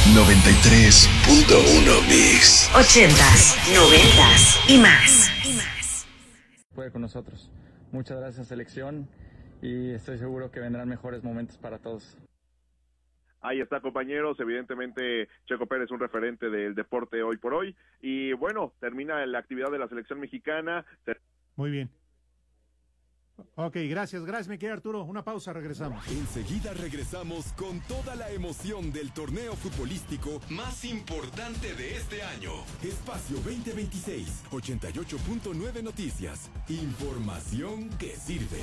93.1 Mix. 80s, 90s y más. Puede con nosotros. Muchas gracias, selección, y estoy seguro que vendrán mejores momentos para todos. Ahí está, compañeros. Evidentemente, Checo Pérez, un referente del deporte hoy por hoy. Y bueno, termina la actividad de la selección mexicana. Muy bien. Ok, gracias, mi querido Arturo. Una pausa, regresamos. Enseguida regresamos con toda la emoción del torneo futbolístico más importante de este año. Espacio 2026, 88.9 Noticias. Información que sirve.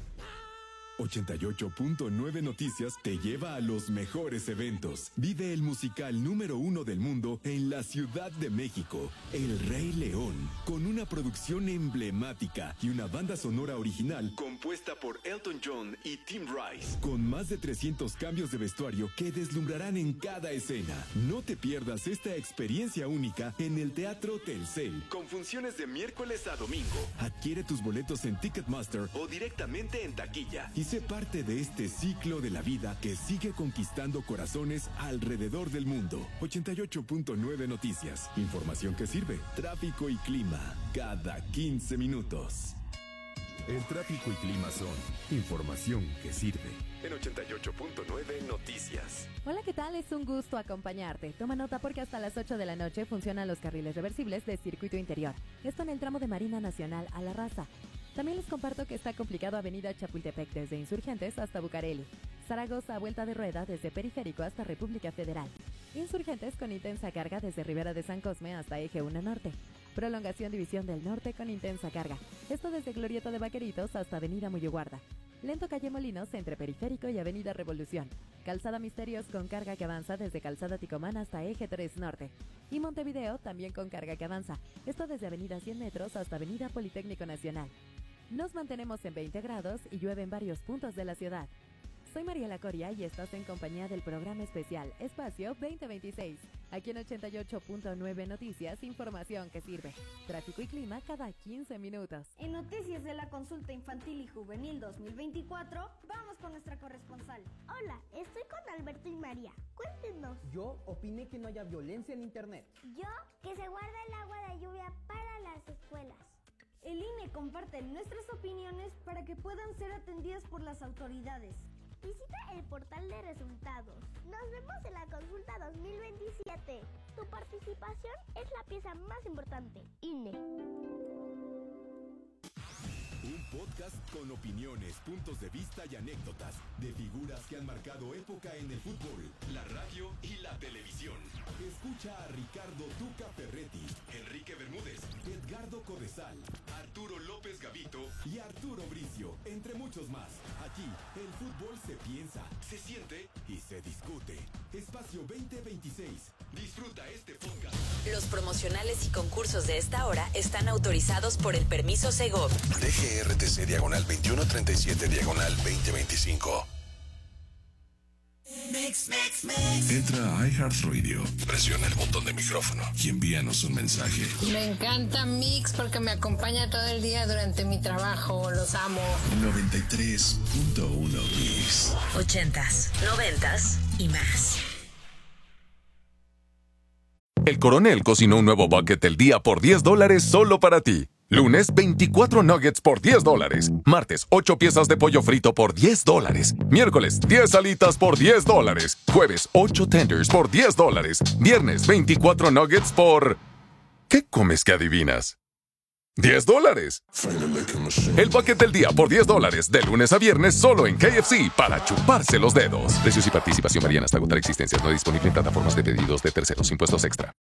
88.9 Noticias te lleva a los mejores eventos. Vive el musical número 1 del mundo en la Ciudad de México, El Rey León, con una producción emblemática y una banda sonora original compuesta por Elton John y Tim Rice, con más de 300 cambios de vestuario que deslumbrarán en cada escena. No te pierdas esta experiencia única en el Teatro Telcel, con funciones de miércoles a domingo. Adquiere tus boletos en Ticketmaster o directamente en taquilla y sé parte de este ciclo de la vida que sigue conquistando corazones alrededor del mundo. 88.9 Noticias. Información que sirve. Tráfico y clima. Cada 15 minutos. El tráfico y clima son información que sirve. En 88.9 Noticias. Hola, ¿qué tal? Es un gusto acompañarte. Toma nota porque hasta las 8 de la noche funcionan los carriles reversibles de circuito interior. Esto en el tramo de Marina Nacional a La Raza. También les comparto que está complicado Avenida Chapultepec desde Insurgentes hasta Bucareli. Zaragoza a vuelta de rueda desde Periférico hasta República Federal. Insurgentes con intensa carga desde Ribera de San Cosme hasta Eje 1 Norte. Prolongación División del Norte con intensa carga. Esto desde Glorieta de Vaqueritos hasta Avenida Muyuguarda. Lento Calle Molinos entre Periférico y Avenida Revolución. Calzada Misterios con carga que avanza desde Calzada Ticomán hasta Eje 3 Norte. Y Montevideo también con carga que avanza. Esto desde Avenida 100 Metros hasta Avenida Politécnico Nacional. Nos mantenemos en 20 grados y llueve en varios puntos de la ciudad. Soy Mariela Coria y estás en compañía del programa especial Espacio 2026. Aquí en 88.9 Noticias, información que sirve. Tráfico y clima cada 15 minutos. En noticias de la consulta infantil y juvenil 2024, vamos con nuestra corresponsal. Hola, estoy con Alberto y María. Cuéntenos. Yo opiné que no haya violencia en internet. Yo, que se guarda el agua de lluvia para las escuelas. El INE comparte nuestras opiniones para que puedan ser atendidas por las autoridades. Visita el portal de resultados. Nos vemos en la consulta 2027. Tu participación es la pieza más importante. INE. Un podcast con opiniones, puntos de vista y anécdotas de figuras que han marcado época en el fútbol, la radio y la televisión. Escucha a Ricardo Tuca Ferretti, Enrique Bermúdez, Edgardo Codesal, Arturo López Gavito y Arturo Bricio, entre muchos más. Aquí, el fútbol se piensa, se siente y se discute. Espacio 2026. Disfruta este podcast. Los promocionales y concursos de esta hora están autorizados por el permiso Segov. DGRTC /2027/2025. Entra a iHeartRadio, presiona el botón de micrófono y envíanos un mensaje. Me encanta Mix porque me acompaña todo el día durante mi trabajo. Los amo. 93.1 Mix. 80s, 90s y más. El Coronel cocinó un nuevo bucket del día por $10 solo para ti. Lunes, 24 nuggets por $10. Martes, 8 piezas de pollo frito por $10. Miércoles, 10 alitas por $10. Jueves, 8 tenders por $10. Viernes, 24 nuggets por... ¿Qué comes que adivinas? $10. El bucket del día por $10. De lunes a viernes solo en KFC para chuparse los dedos. Precios y participación varían hasta agotar existencias. No disponible en plataformas de pedidos de terceros. Impuestos extra.